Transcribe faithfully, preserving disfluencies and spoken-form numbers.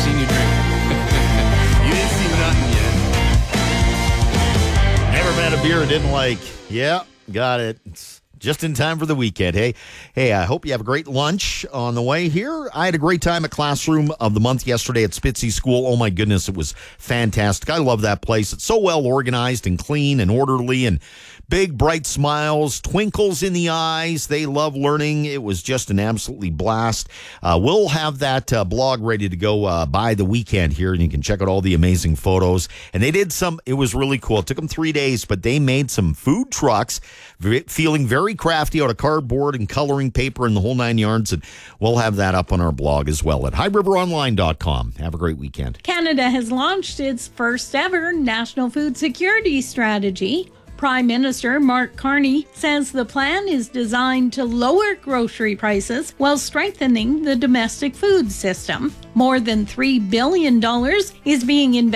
seen you drink. You didn't see nothing yet. Never met a beer I didn't like. Yeah, got it. It's just in time for the weekend. Hey, hey, I hope you have a great lunch on the way here. I had a great time at Classroom of the Month yesterday at Spitzy School. Oh, my goodness, it was fantastic. I love that place. It's so well organized and clean and orderly and big, bright smiles, twinkles in the eyes. They love learning. It was just an absolutely blast. Uh, we'll have that uh, blog ready to go uh, by the weekend here, and you can check out all the amazing photos. And they did some, it was really cool. It took them three days, but they made some food trucks, v- feeling very crafty out of cardboard and coloring paper and the whole nine yards. And we'll have that up on our blog as well at high river online dot com. Have a great weekend. Canada has launched its first ever national food security strategy. Prime Minister Mark Carney says the plan is designed to lower grocery prices while strengthening the domestic food system. More than three billion dollars is being invested